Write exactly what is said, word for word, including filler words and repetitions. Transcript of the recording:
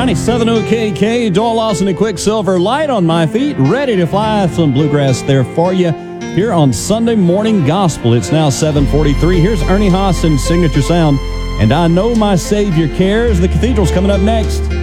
ninety-seven O K K, Doyle Lawson and Quicksilver, light on my feet, ready to fly. Some bluegrass there for you here on Sunday Morning Gospel. It's now seven forty-three. Here's Ernie Haas and Signature Sound, and I Know My Savior Cares. The Cathedral's coming up next.